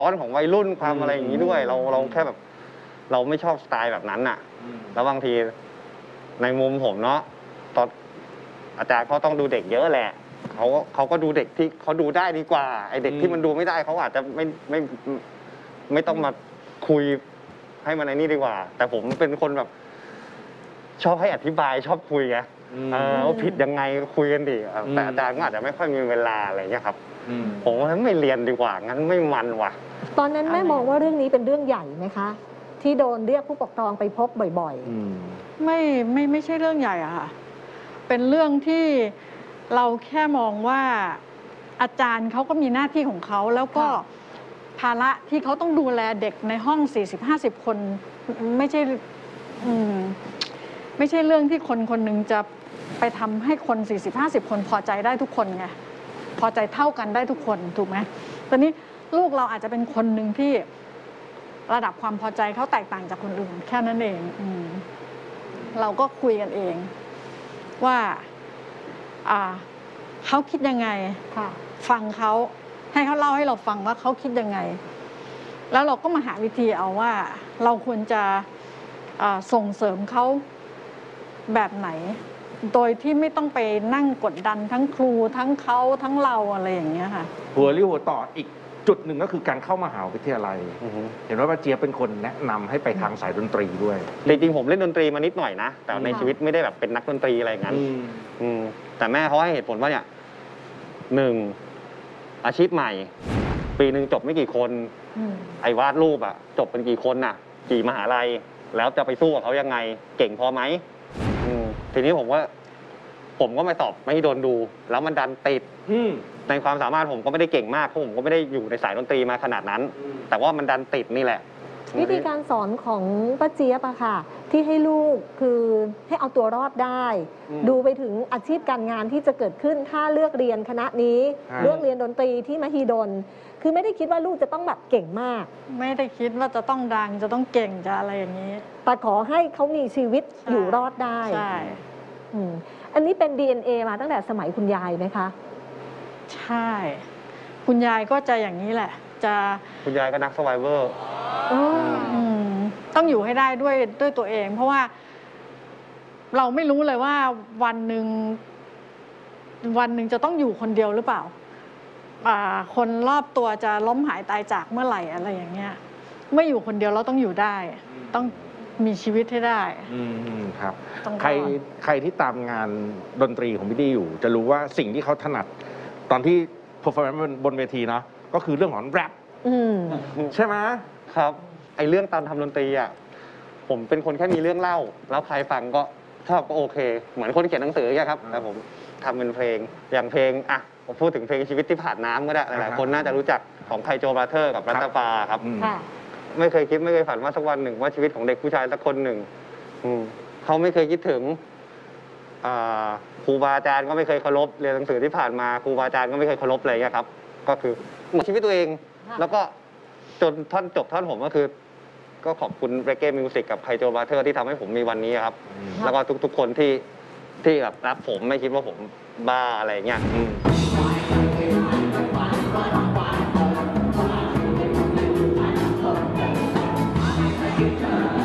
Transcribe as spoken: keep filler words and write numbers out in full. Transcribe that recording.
ร้อนของวัยรุ่นความอะไรอย่างนี้ด้วยเราเราแค่แบบเราไม่ชอบสไตล์แบบนั้นน่ะแล้วบางทีในมุมผมเนาะตอนอาจารย์เขาต้องดูเด็กเยอะแหละเขาเขาก็ดูเด็กที่เขาดูได้ดีกว่าไอเด็กที่มันดูไม่ได้เขาอาจจะไม่ไม่ไม่ต้องมาคุยให้มันในนี้ดีกว่าแต่ผมเป็นคนแบบชอบให้อธิบายชอบคุยไงเออว่าผิดยังไงคุยกันดิแต่อาจารย์ก็อาจจะไม่ค่อยมีเวลาอะไรเงี้ยครับผมว่าไม่เรียนดีกว่างั้นไม่มันว่ะตอนนั้นแม่มองว่าเรื่องนี้เป็นเรื่องใหญ่ไหมคะที่โดนเรียกผู้ปกครองไปพบบ่อยๆไม่ไม่ไม่ใช่เรื่องใหญ่อะค่ะเป็นเรื่องที่เราแค่มองว่าอาจารย์เขาก็มีหน้าที่ของเขาแล้วก็ภาระที่เขาต้องดูแลเด็กในห้อง สี่สิบห้าสิบ คนไม่ใช่ไม่ใช่เรื่องที่คนคนหนึ่งจะไปทำให้คน สี่สิบห้าสิบ คนพอใจได้ทุกคนไงพอใจเท่ากันได้ทุกคนถูกไหมตอนนี้ลูกเราอาจจะเป็นคนหนึ่งที่ระดับความพอใจเขาแตกต่างจากคนอื่นแค่นั้นเองอืมเราก็คุยกันเองว่าอ่าเขาคิดยังไงฟังเขาให้เขาเล่าให้เราฟังว่าเขาคิดยังไงแล้วเราก็มาหาวิธีเอาว่าเราควรจะส่งเสริมเขาแบบไหนโดยที่ไม่ต้องไปนั่งกดดันทั้งครูทั้งเขาทั้งเราอะไรอย่างเงี้ยค่ะหัวเรี่ยวหัวต่ออีกจุดหนึ่งก็คือการเข้ามหาวิทยาลัยเห็นว่าป้าเจี๊ยบเป็นคนแนะนำให้ไปทางสายดนตรีด้วยจริงๆผมเล่นดนตรีมานิดหน่อยนะแต่ในชีวิตไม่ได้แบบเป็นนักดนตรีอะไรงั้นแต่แม่เขาให้เหตุผลว่าเนี่ยหนึ่งอาชีพใหม่ปีหนึ่งจบไม่กี่คนไอ้วาดรูปอะจบเป็นกี่คนน่ะกี่มหาลัยแล้วจะไปสู้กับเขายังไงเก่งพอไหมทีนี้ผมว่าผมก็ไม่สอบไม่โดนดูแล้วมันดันติดในความสามารถผมก็ไม่ได้เก่งมากเพราะผมก็ไม่ได้อยู่ในสายดนตรีมาขนาดนั้นแต่ว่ามันดันติดนี่แหละวิธีการสอนของป้าเจี๊ยบอะค่ะที่ให้ลูกคือให้เอาตัวรอดได้ดูไปถึงอาชีพการงานที่จะเกิดขึ้นถ้าเลือกเรียนคณะนี้เลือกเรียนดนตรีที่มหิดลคือไม่ได้คิดว่าลูกจะต้องแบบเก่งมากไม่ได้คิดว่าจะต้องดังจะต้องเก่งจะอะไรอย่างนี้แต่ขอให้เขามีชีวิตอยู่รอดได้ใช่อันนี้เป็น ดี เอ็น เอ มาตั้งแต่สมัยคุณยายไหมคะใช่คุณยายก็จะอย่างนี้แหละจะคุณยายก็นักสไวเวอร์ต้องอยู่ให้ได้ด้วยด้วยตัวเองเพราะว่าเราไม่รู้เลยว่าวันหนึ่งวันหนึ่งจะต้องอยู่คนเดียวหรือเปล่าคนรอบตัวจะล้มหายตายจากเมื่อไหร่อะไรอย่างเงี้ยไม่อยู่คนเดียวเราต้องอยู่ได้ต้องมีชีวิตให้ได้อืมครับใครใครที่ตามงานดนตรีของพี่ดีอยู่จะรู้ว่าสิ่งที่เขาถนัดตอนที่ performance บนเวทีเนาะก็คือเรื่องของแรปใช่ไหมครับไอเรื่องตอนทำดนตรีอ่ะผมเป็นคนแค่มีเรื่องเล่าแล้วใครฟังก็ชอบก็โอเคเหมือนคนเขียนหนังสือแค่ครับแต่ผมทำเป็นเพลงอย่างเพลงอ่ะผมพูดถึงเพลงชีวิตที่ผ่านน้ำก็ได้หลายๆคนน่าจะรู้จักของไคโจบราเธอร์กับรัตฟาครับไม่เคยคิดไม่เคยฝันว่าสักวันหนึ่งว่าชีวิตของเด็กผู้ชายสักคนหนึ่งเขาไม่เคยคิดถึงครูบาอาจารย์ก็ไม่เคยเคารพเรียนหนังสือที่ผ่านมาครูบาอาจารย์ก็ไม่เคยเคารพเลยครับก็คือชีวิตตัวเองแล้วก็จนท่อนจบท่อนผมก็คือก็ขอบคุณเรเก้มิวสิกกับไคโจบราเธอร์ที่ทำให้ผมมีวันนี้ครับแล้วก็ทุกๆคนที่ที่แบบรับผมไม่คิดว่าผมบ้าอะไรเงี้ย